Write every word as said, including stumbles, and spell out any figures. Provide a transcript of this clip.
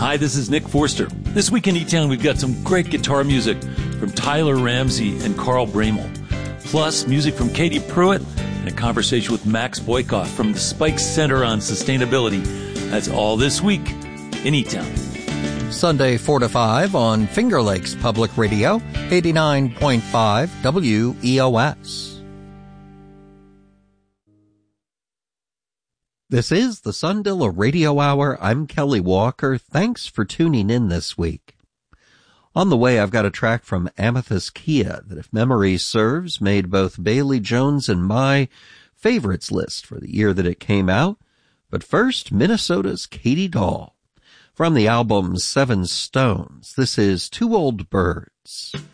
Hi, this is Nick Forster. This week in E-Town, we've got some great guitar music from Tyler Ramsey and Carl Bramel. Plus, music from Katie Pruitt and a conversation with Max Boykoff from the Spike Center on Sustainability. That's all this week in E-Town. Sunday four to five on Finger Lakes Public Radio, eighty-nine point five W E O S. This is the Sundilla Radio Hour. I'm Kelly Walker. Thanks for tuning in this week. On the way, I've got a track from Amethyst Kia that, if memory serves, made both Bailey Jones and my favorites list for the year that it came out. But first, Minnesota's Katie Dahl. From the album Seven Stones, this is Two Old Birds.